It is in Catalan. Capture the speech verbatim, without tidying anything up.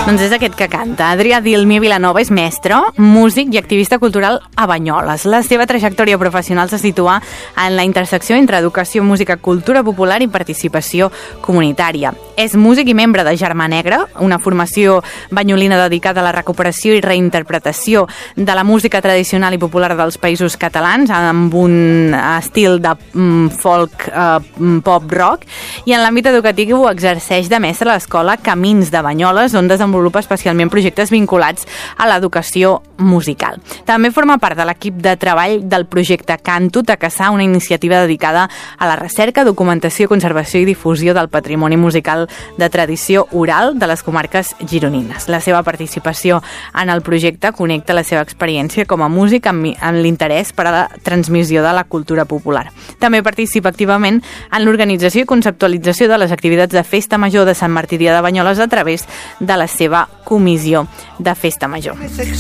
Doncs és aquest que canta. Adrià Dilmi Vilanova és mestre, músic i activista cultural a Banyoles. La seva trajectòria professional se situa en la intersecció entre educació, música, cultura popular i participació comunitària. És músic i membre de Germà Negre, una formació banyolina dedicada a la recuperació i reinterpretació de la música tradicional i popular dels països catalans amb un estil de folk eh, pop rock, i en l'àmbit educatiu exerceix de mestre a l'escola Camins de Banyoles, on desenvolupa especialment projectes vinculats a l'educació musical. També forma part de l'equip de treball del projecte Cantut a Cassà, una iniciativa dedicada a la recerca, documentació, conservació i difusió del patrimoni musical de tradició oral de les comarques gironines. La seva participació en el projecte connecta la seva experiència com a músic amb, amb l'interès per a la transmissió de la cultura popular. També participa activament en l'organització i conceptualització de les activitats de Festa Major de Sant Martí Dia de Banyoles a través de la seva comissió de Festa Major.